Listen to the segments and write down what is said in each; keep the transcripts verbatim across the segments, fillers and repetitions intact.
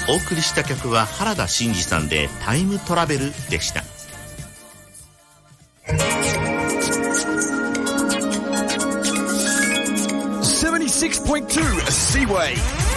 お送りした曲は原田真二さんでタイムトラベルでした。 ななじゅうろくてんに Seaway。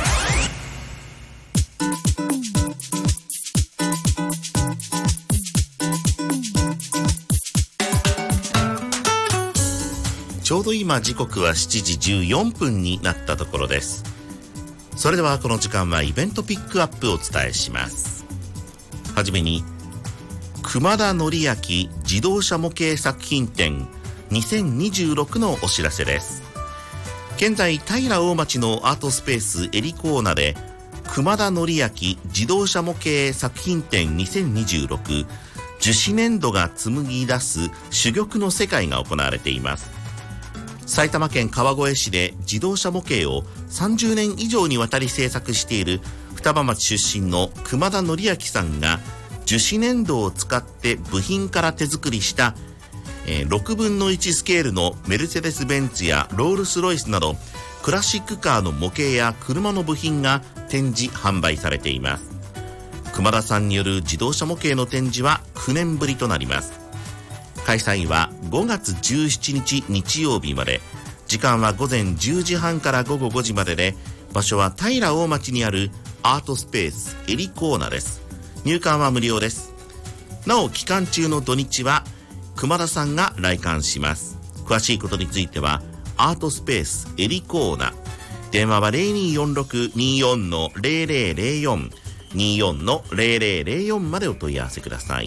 ちょうど今時刻はしちじじゅうよんぷんになったところです。それではこの時間はイベントピックアップをお伝えします。はじめに熊田紀明自動車模型作品展にせんにじゅうろくのお知らせです。現在平大町のアートスペースエリコーナで熊田紀明自動車模型作品展にせんにじゅうろく樹脂粘土が紡ぎ出す珠玉の世界が行われています。埼玉県川越市で自動車模型をさんじゅうねん以上にわたり制作している双葉町出身の熊田紀明さんが樹脂粘土を使って部品から手作りした、えー、ろくぶんのいちスケールのメルセデス・ベンツやロールス・ロイスなどクラシックカーの模型や車の部品が展示販売されています。熊田さんによる自動車模型の展示はきゅうねんぶりとなります。開催はごがつじゅうしちにち日曜日まで、時間はごぜんじゅうじはんからごごごじまでで、場所は平大町にあるアートスペースエリコーナです。入館は無料です。なお期間中の土日は熊田さんが来館します。詳しいことについてはアートスペースエリコーナ、電話は ゼロにーよんろく にーよん ゼロゼロゼロよん にーよん ゼロゼロゼロよん までお問い合わせください。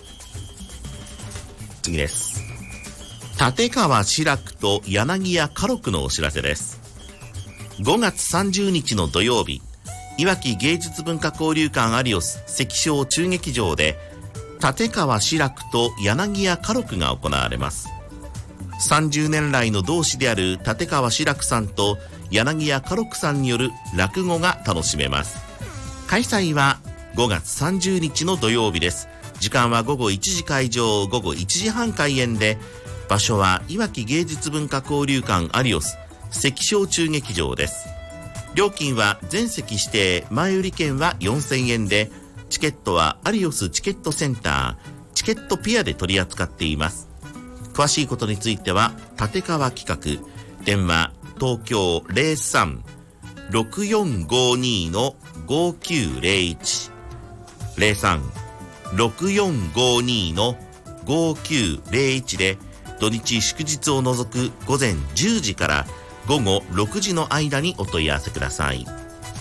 次です。立川志らくと柳家家禄のお知らせです。ごがつさんじゅうにちの土曜日、いわき芸術文化交流館アリオス関小中劇場で立川志らくと柳家家禄が行われます。さんじゅうねん来の同志である立川志らくさんと柳家家禄さんによる落語が楽しめます。開催はごがつさんじゅうにちの土曜日です。時間はごごいちじ開場、ごごいちじはん開演で、場所はいわき芸術文化交流館アリオス関小中劇場です。料金は全席指定、前売り券はよんせんえんで、チケットはアリオスチケットセンター、チケットピアで取り扱っています。詳しいことについては立川企画、電話東京 ゼロさん ろくよんごに ごきゅうゼロいち ゼロさん ろくよんごに ごきゅうゼロいちで土日祝日を除く午前じゅうじからごごろくじの間にお問い合わせください。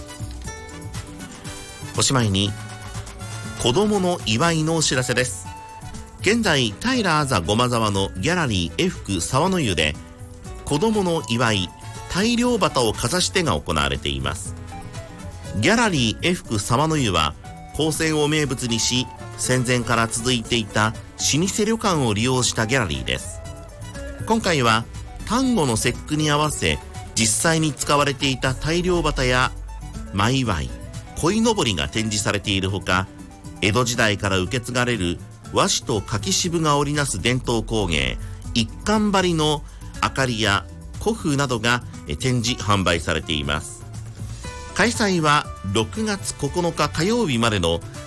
おしまいに子どもの祝いのお知らせです。現在平あざごま沢のギャラリー エフ 区沢の湯で子どもの祝い大漁旗をかざしてが行われています。ギャラリー エフ 区沢の湯は高専を名物にし、戦前から続いていた老舗旅館を利用したギャラリーです。今回は端午の節句に合わせ実際に使われていた大漁旗や舞祝い、鯉のぼりが展示されているほか、江戸時代から受け継がれる和紙と柿渋が織りなす伝統工芸一閑張の明かりや古風などが展示販売されています。開催はろくがつここのか火曜日までの